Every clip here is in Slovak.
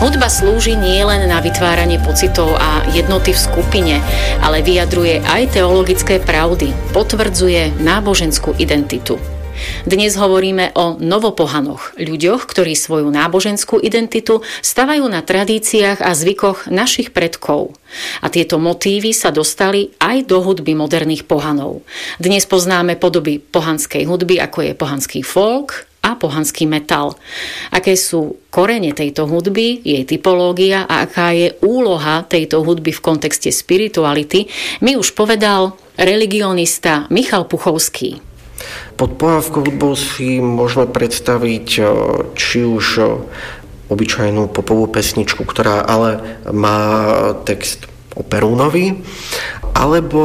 Hudba slúži nielen na vytváranie pocitov a jednoty v skupine, ale vyjadruje aj teologické pravdy, potvrdzuje náboženskú identitu. Dnes hovoríme o novopohanoch, ľuďoch, ktorí svoju náboženskú identitu stavajú na tradíciách a zvykoch našich predkov. A tieto motívy sa dostali aj do hudby moderných pohanov. Dnes poznáme podoby pohanskej hudby, ako je pohanský folk a pohanský metal. Aké sú korene tejto hudby, jej typológia a aká je úloha tejto hudby v kontexte spirituality, mi už povedal religionista Michal Puchovský. Pod pohanskou hudbou si môžeme predstaviť či už obyčajnú popovú pesničku, ktorá ale má text operúnový, alebo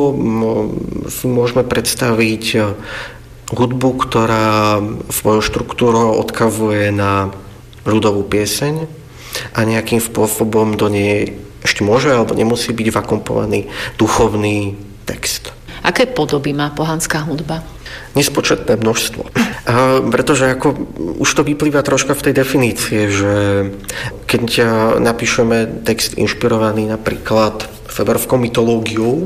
si môžeme predstaviť hudbu, ktorá svojou štruktúrou odkazuje na ľudovú pieseň a nejakým spôsobom do nej ešte môže alebo nemusí byť vakompovaný duchovný text. Aké podoby má pohanská hudba? Nespočetné množstvo. Pretože už to vyplýva troška v tej definície, že keď napíšeme text inšpirovaný napríklad severskou mytológiou,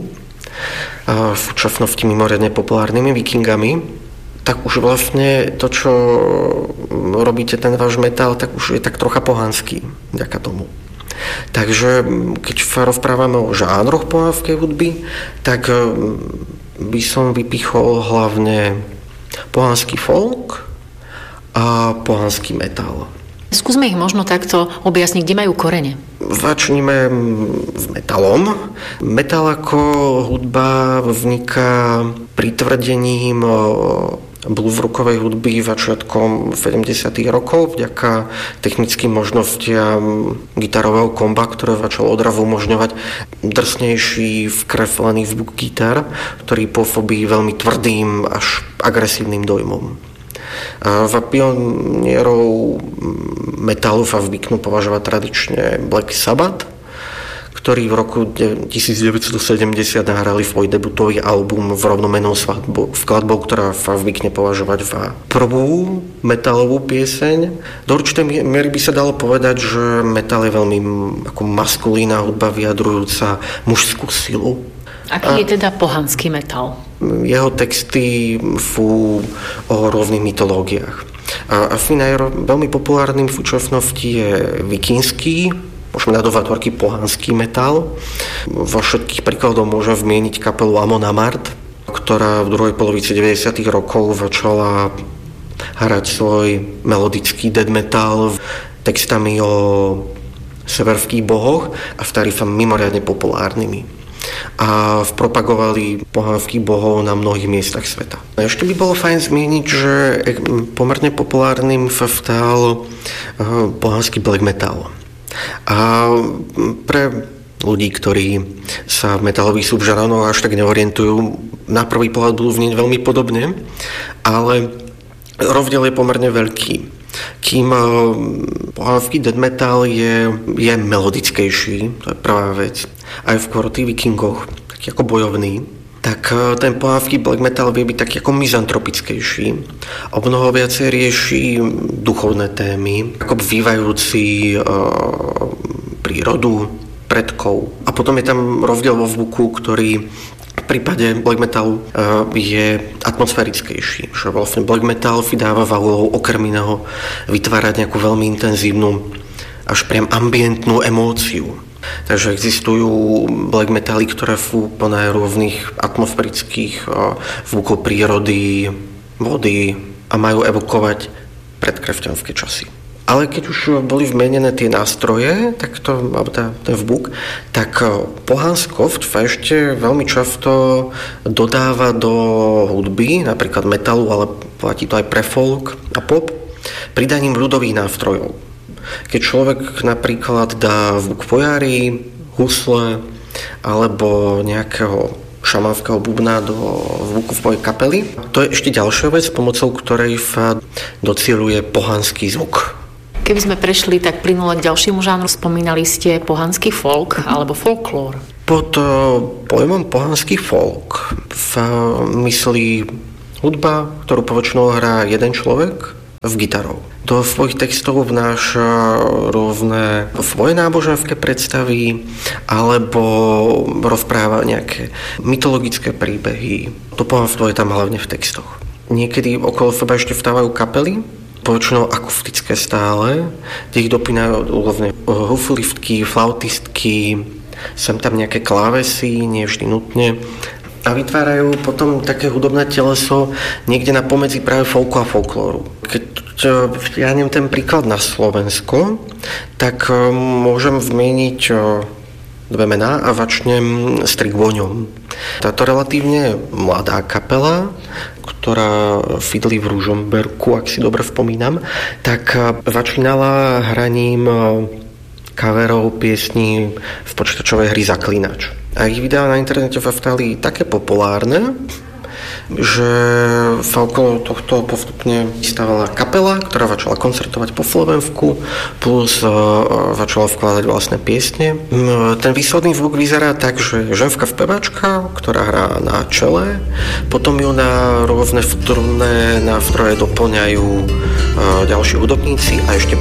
v súčasnosti mimoriadne populárnymi vikingami, tak už vlastne to, čo robíte ten váš metal, tak už je tak trocha pohanský vďaka tomu. Takže keď sa rozprávame o žánroch pohanskej hudby, tak by som vypichol hlavne pohanský folk a pohanský metal. Skúsme ich možno takto objasniť, kde majú korene. Začneme s metalom. Metal ako hudba vzniká pritvrdením bluesrockovej hudby začiatkom 70. rokov vďaka technickým možnostiam gitarového komba, ktoré začalo odrazu umožňovať drsnejší vkreflený zvuk gitar, ktorý pôsobí veľmi tvrdým až agresívnym dojmom. Za pionierov metalu sa zvyknú považovať tradične Black Sabbath, ktorí v roku 1970 nahrali svoj debutový album v rovnomennou skladbou, ktorá sa zvykne považovať za prvú metalovú pieseň. Do určitej miery by sa dalo povedať, že metal je veľmi ako maskulína hudba vyjadrujúca mužskú silu. Aký je teda pohanský metal? Jeho texty sú o rôznych mytológiách. A asi veľmi populárnym v súčasnosti je vikingský, môžeme dať do vatvorky pohanský metal. Vo všetkých príkladoch môžem vmieniť kapelu Amon Amarth, ktorá v druhej polovici 90. rokov začala hrať svoj melodický death metal textami o severských bohoch a vtedy sa mimoriadne populárnymi. A propagovali pohanských bohov na mnohých miestach sveta. Ešte by bolo fajn zmieniť, že pomerne populárnym sa stal pohanský black metal. A pre ľudí, ktorí sa v metalových subžanroch až tak neorientujú, na prvý pohľad budú znieť veľmi podobne, ale rozdiel je pomerne veľký. Kým pohanský death metal je melodickejší, to je prvá vec, aj v tých vikingoch, taký ako bojovný, tak ten pohanský black metal vie byť taký ako mizantropickejší. O mnoho viacej rieši duchovné témy, ako bývajúci prírodu, predkov. A potom je tam rozdiel vo zvuku, ktorý v prípade black metalu je atmosférickejší. Že vlastne black metal vydáva za úlohu okrem iného vytvárať nejakú veľmi intenzívnu, až priam ambientnú emóciu. Takže existujú black metaly, ktoré sú plné rôznych atmosférických zvukov prírody, vody a majú evokovať predkresťanské časy. Ale keď už boli vmenené tie nástroje, tak ten zvuk, tak pohanskosť sa ešte veľmi často dodáva do hudby, napríklad metalu, ale platí to aj pre folk a pop, pridaním ľudových nástrojov. Keď človek napríklad dá zvuk pojári, husle alebo nejakého šamanského bubna do zvuku v mojej kapely, to je ešte ďalšia vec, pomocou ktorej sa docieluje pohanský zvuk. Keby sme prešli tak plynulo k ďalšiemu žánru, spomínali ste pohanský folk alebo folklór. Pod pojmom pohanský folk sa myslí hudba, ktorú poväčšinou hrá jeden človek v gitarou. Do svojich textov vnáša rôzne svoje náboženské predstavy alebo rozpráva nejaké mytologické príbehy. To pohanstvo je tam hlavne v textoch. Niekedy okolo seba ešte vstávajú kapely, väčšinou akustické stále, kde ich dopínajú rôzne huflistky, flautistky, sem tam nejaké klávesy, nie vždy nutne. A vytvárajú potom také hudobné teleso niekde na pomedzi práve folku a folklóru. Keď ja neviem ten príklad na Slovensko, tak môžem zmeniť dve mená a začnem s Trigvoňom. Táto relatívne mladá kapela, ktorá sídli v Ružomberku, ak si dobre spomínam, tak začínala hraním coverov piesní v počítačovej hry Zaklinač. A ich videá na internete sa stali také populárne, že sa okolo tohto postupne stávala kapela, ktorá začala koncertovať po Slovensku, plus začala vkladať vlastné piesne. Ten výsledný zvuk vyzerá tak, že ženská speváčka, ktorá hrá na čele, potom ju na rôzne strunné nástroje doplňajú ďalší hudobníci a ešte